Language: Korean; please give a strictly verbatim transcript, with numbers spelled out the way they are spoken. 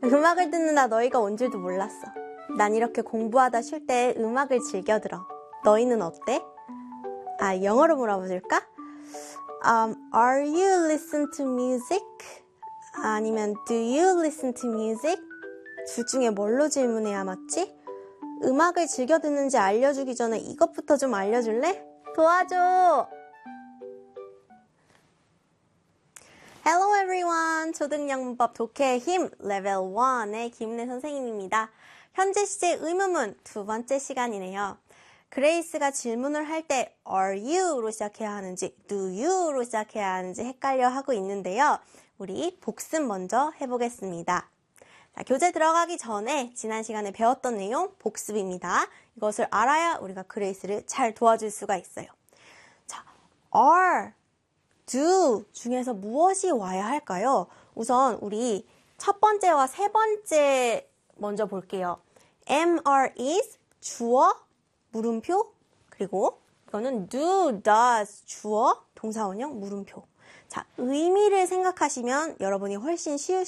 음악을 듣는다 너희가 온 줄도 몰랐어. 난 이렇게 공부하다 쉴 때 음악을 즐겨 들어. 너희는 어때? 아, 영어로 물어볼까? Um, are you listen to music? 아니면 do you listen to music? 둘 중에 뭘로 질문해야 맞지? 음악을 즐겨 듣는지 알려주기 전에 이것부터 좀 알려줄래? 도와줘! Hello everyone! 초등영문법 독해의 힘 레벨 일의 김은혜 선생님입니다. 현재 시제 의문문 두 번째 시간이네요. 그레이스가 질문을 할 때 are you로 시작해야 하는지 do you로 시작해야 하는지 헷갈려 하고 있는데요. 우리 복습 먼저 해보겠습니다. 자, 교재 들어가기 전에 지난 시간에 배웠던 내용 복습입니다. 이것을 알아야 우리가 그레이스를 잘 도와줄 수가 있어요. 자, are, do 중에서 무엇이 와야 할까요? 우선 우리 첫 번째와 세 번째 먼저 볼게요. am, are, is 주어, 물음표, 그리고 이거는 do, does 주어, 동사원형, 물음표. 자, 의미를 생각하시면 여러분이 훨씬 쉬우실